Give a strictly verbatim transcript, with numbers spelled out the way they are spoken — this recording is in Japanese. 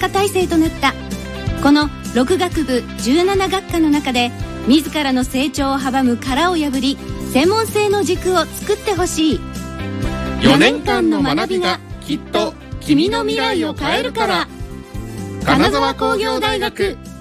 科体制となった。このろく学部じゅうなな学科の中で自らの成長を阻む殻を破り、専門性の軸を作ってほしい。 よねんかんの学びがきっと君の未来を変えるから。金沢工業大学。